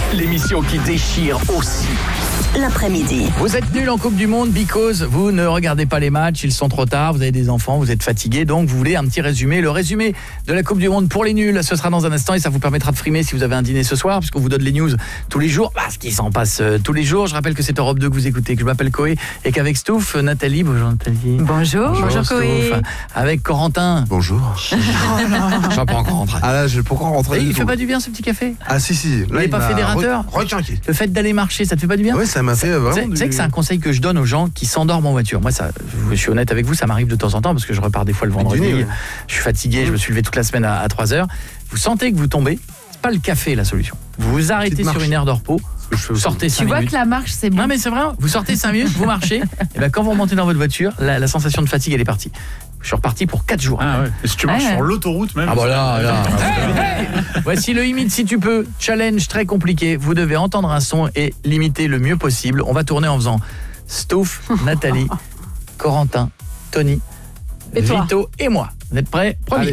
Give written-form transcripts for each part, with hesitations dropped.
l'émission qui déchire aussi. L'après-midi. Vous êtes nuls en Coupe du Monde because vous ne regardez pas les matchs, ils sont trop tard, vous avez des enfants, vous êtes fatigués, donc vous voulez un petit résumé. Le résumé de la Coupe du Monde pour les nuls, ce sera dans un instant et ça vous permettra de frimer si vous avez un dîner ce soir, puisqu'on vous donne les news tous les jours, parce qu'il s'en passe tous les jours. Je rappelle que c'est Europe 2 que vous écoutez, que je m'appelle Koé et qu'avec Stouff, Nathalie, bonjour Nathalie. Bonjour Koé. Avec Corentin. Bonjour. Je vais pas encore rentrer. Ah là, pourquoi rentrer? Il fait pas du bien ce petit café? Ah si. Là, il n'est pas fédérateur. Requinqué. Le fait d'aller marcher, ça te fait pas du bien? Ouais, ça m'a fait vraiment. Tu sais que c'est un conseil que je donne aux gens qui s'endorment en voiture. Moi, ça, je suis honnête avec vous, ça m'arrive de temps en temps parce que je repars des fois le vendredi. Ouais. Je suis fatigué, je me suis levé toute la semaine à 3h. Vous sentez que vous tombez, c'est pas le café la solution. Vous vous arrêtez sur une aire de repos, vous sortez 5 minutes. Tu vois que la marche, c'est bon. Non mais c'est vrai, vous sortez 5 minutes, vous marchez, et ben quand vous remontez dans votre voiture, la sensation de fatigue elle est partie. Je suis reparti pour 4 jours. Ah ouais. Et si tu marches sur l'autoroute même. Ah bah là. Voici le imite si tu peux. Challenge très compliqué. Vous devez entendre un son et l'imiter le mieux possible. On va tourner en faisant Stouff, Nathalie, Corentin, Tony, et Vito et moi. Vous êtes prêts? Premier.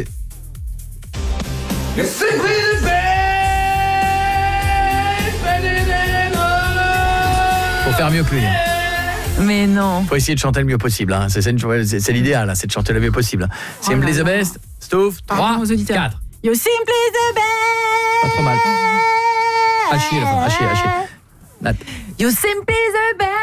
Faut faire mieux que lui. Mais non. Faut essayer de chanter le mieux possible. Hein. C'est l'idéal, hein, c'est de chanter le mieux possible. Simply the best. Stouff, 3, 4. You simply the best. Pas trop mal. À chier la fin, à chier. Nat. You simply the best.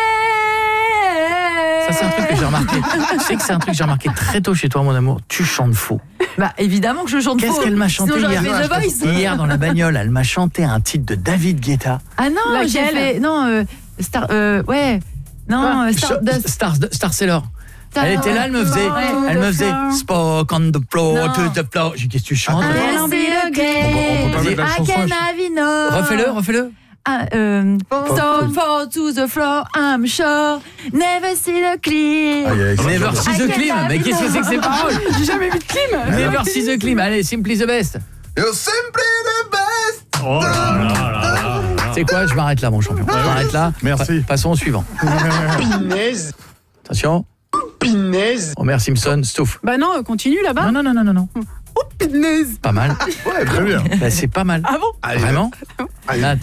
Ça c'est un truc que j'ai remarqué. Tu sais que c'est un truc que j'ai remarqué très tôt chez toi mon amour. Tu chantes faux. Bah évidemment que je chante faux. Qu'est-ce qu'elle m'a chanté hier? The Voice. Hier dans la bagnole, elle m'a chanté un titre de David Guetta. Ah non, j'ai fait Star ouais. Non, Star Sailor. Elle était là, elle me faisait Spoke on the floor, to the floor. J'ai dit qu'est-ce que tu chantes? On peut pas mettre la chanson. Refais-le. Fall to the floor, I'm sure. Never see the clean. Never see the clean. Mais qu'est-ce que c'est que ces paroles? J'ai jamais vu de clim. Never see the clean. Allez, simply the best. You're simply the best. Oh là. C'est quoi? Je m'arrête là mon champion. Je m'arrête là. Merci. Passons au suivant. Pinaise. Attention. Pinaise. Homer Simpson, Stouff. Bah non, continue là-bas. Non. Oh, pinaise. Pas mal. Ouais, très bien. Bah, c'est pas mal. Ah bon? Allez, Vraiment? Nat.